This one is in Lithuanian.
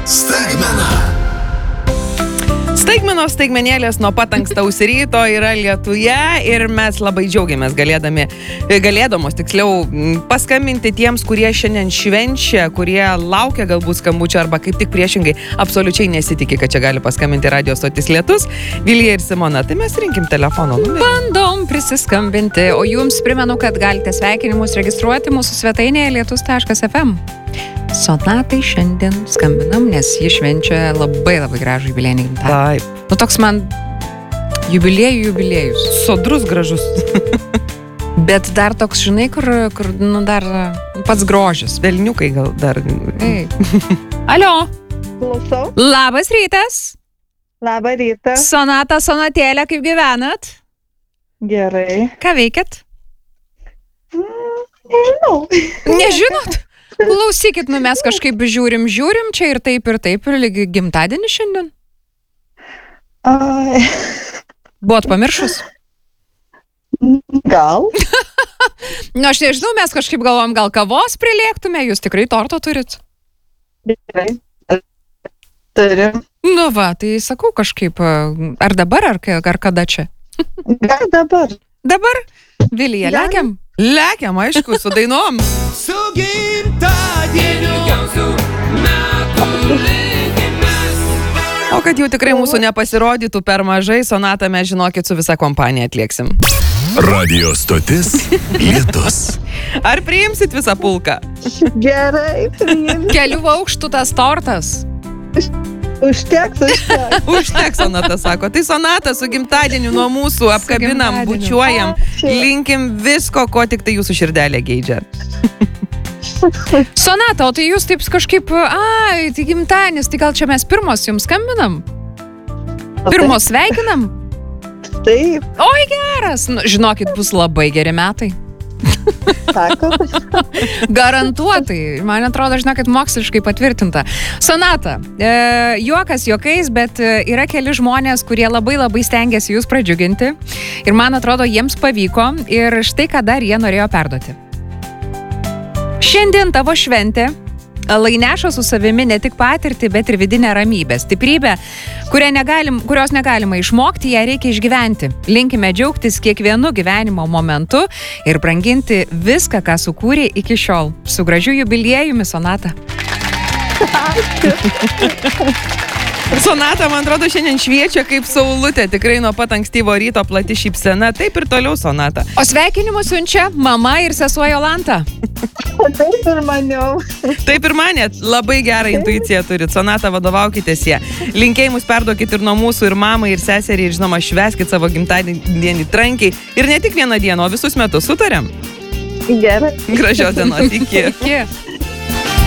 Staigmenėlės nuo pat ankstaus ryto yra Lietuje ir mes labai džiaugiamės galėdamos paskambinti tiems, kurie šiandien švenčia, kurie laukia galbūt skambučio arba kaip tik priešingai absoliučiai nesitikė, kad čia gali paskambinti radio stotis Lietus. Vilija ir Simona, tai mes rinkim telefono numerį. Bandom prisiskambinti, o jums primenu, kad galite sveikinimus registruoti mūsų svetainėje lietus.fm. Sonatai šiandien skambinam, nes ji švenčia labai gražų jubiliejinį gimtadienį. Taip. Nu toks man jubiliejus. Sodrus, gražus. Bet dar toks, žinai, kur dar pats grožis. Velniukai gal dar. Alio. Klausau. Labas rytas. Labą rytą. Sonata, Sonatėlė, kaip gyvenat? Gerai. Ką veikiat? Nežinau. Nežinot? Klausykit, mes kažkaip žiūrim čia ir taip, ir lygi gimtadienį šiandien. Buvot pamiršus? Gal. Aš nežinau, mes kažkaip galvom, gal kavos prilėktume, jūs tikrai torto turit? Gerai. Turim. Nu va, tai sakau kažkaip, ar dabar, ar kada čia? Gal dabar. Dabar? Vilija, lekiam? Lekiam, aišku, su dainom. Su gimtadieniu metų linkimės. O kad jau tikrai mūsų nepasirodytų per mažai, Sonatą mes, žinokit, su visa kompanija atlieksim. Radio stotis Lietus. Ar priimsit visą pulką? Gerai, priimsiu. Kelių aukštų tas tortas. Užteks. Užteks, Sonata sako. Tai Sonata su gimtadieniu nuo mūsų apkabinam, bučiuojam, linkim visko, ko tik tai jūsų širdelė geidžia. Sonata, o tai jūs taip kažkaip, tai gimtadienis, tai gal čia mes pirmos jums skambinam? Pirmos sveikinam? Taip. Oi, geras. Nu, žinokit, bus labai geri metai. Sako. Garantuotai. Man atrodo, žinokit, moksliškai patvirtinta. Sonata, juokas juokais, bet yra keli žmonės, kurie labai stengiasi jūs pradžiuginti. Ir man atrodo, jiems pavyko. Ir štai ką dar jie norėjo perduoti. Šiandien tavo šventė lai neša su savimi ne tik patirtį, bet ir vidinę ramybę, stiprybę, kurios negalima išmokti, ją reikia išgyventi. Linkime džiaugtis kiekvienu gyvenimo momentu ir branginti viską, ką sukūrė iki šiol. Su gražiu jubiliejumi, Sonata. Sonata, man atrodo, šiandien šviečia kaip saulutė, tikrai nuo pat ankstyvo ryto plati šypsena, taip ir toliau, Sonata. O sveikinimus siunčia mama ir sesuo Jolanta. Taip ir maniau. Taip ir manėt, labai gerą intuiciją turit, Sonata, vadovaukitės ją. Linkėjimus perduokit ir nuo mūsų, ir mamai, ir seseriai, ir žinoma, švęskit savo gimtadienį trankiai. Ir ne tik vieną dieną, o visus metus, sutariam? Gerai. Gražios dienos, iki. Iki.